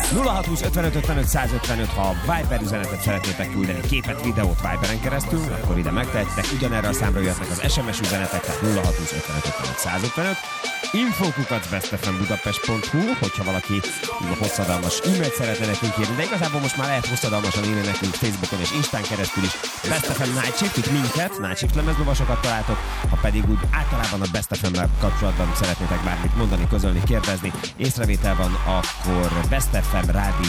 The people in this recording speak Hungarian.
0620 55 55 155, ha Viber üzenetet szeretnétek küldeni, képet, videót Viberen keresztül, akkor ide megtehetitek. Ugyanerre a számra jöhetnek az SMS üzenetek, tehát 0620 55 55 155. info@bestfmbudapest.hu, hogyha valaki hosszadalmas e-mailt szeretne nekünk írni, de igazából most már lehet hosszadalmasan írni nekünk Facebookon és Instán keresztül is. Best FM Night Shift, itt minket, Night Shift lemezlovasokat találtok, ha pedig úgy általában a Best FM-mel kapcsolatban szeretnétek bármit mondani, közölni, kérdezni, észrevétel van, akkor bestfmradio